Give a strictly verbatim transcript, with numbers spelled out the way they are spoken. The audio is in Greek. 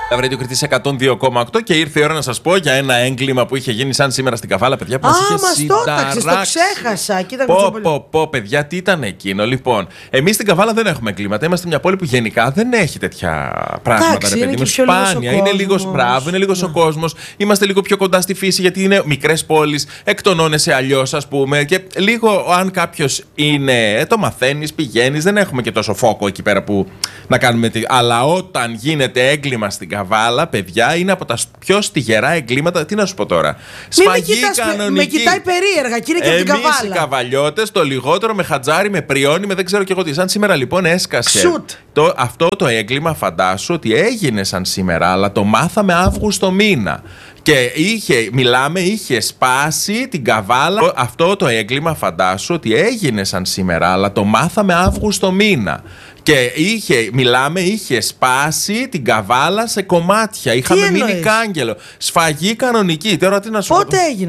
Βρείτε Κρήτη εκατόν δύο κόμμα οκτώ και ήρθε η ώρα να σας πω για ένα έγκλημα που είχε γίνει σαν σήμερα στην Καβάλα, παιδιά, που μας είχε συνταράξει. Το ξέχασα. Κοίτα, πω, πω, πω, παιδιά, τι ήταν εκείνο. Λοιπόν, εμείς στην Καβάλα δεν έχουμε εγκλήματα. Είμαστε μια πόλη που γενικά δεν έχει τέτοια πράγματα. Εντάξει, ρε παιδί μου. Σπάνια. Είναι λίγο μπράβο, είναι λίγο ο κόσμος. Είμαστε λίγο πιο κοντά στη φύση, γιατί είναι μικρές πόλεις. Εκτονώνεσαι αλλιώς, ας πούμε. Και λίγο, αν κάποιος είναι, το μαθαίνεις, πηγαίνεις. Δεν έχουμε και τόσο φόκο εκεί πέρα που να κάνουμε. Αλλά όταν γίνεται έγκλημα στην Καβάλα, παιδιά, είναι από τα πιο στιγερά εγκλήματα. Τι να σου πω τώρα. Σφαγή κανονική. Με κοιτάει περίεργα και είναι και από την Καβάλα. Εμείς οι καβαλιώτες, το λιγότερο με χατζάρι, με πριόνι, με δεν ξέρω και εγώ τι. Σαν σήμερα λοιπόν έσκασε. Το, αυτό το έγκλημα, φαντάσου ότι έγινε σαν σήμερα, αλλά το μάθαμε Αύγουστο μήνα. Και είχε, μιλάμε, είχε σπάσει την Καβάλα. Αυτό το έγκλημα, φαντάσου ότι έγινε σαν σήμερα, αλλά το μάθαμε Αύγουστο μήνα. Και είχε, μιλάμε, είχε σπάσει την Καβάλα σε κομμάτια. Είχαμε μείνει κάγκελο. Σφαγή κανονική. Τώρα τι να σου πω. Πότε έγινε?